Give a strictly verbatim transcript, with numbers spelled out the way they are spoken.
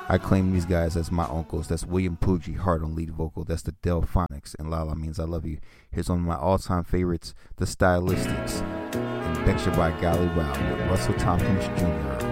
I claim these guys as my uncles. That's William Poogie Hart on lead vocal. That's the Delphonics, and Lala Means I Love You. Here's one of my all-time favorites, The Stylistics, and Betcha by Golly Wow with Russell Tompkins Junior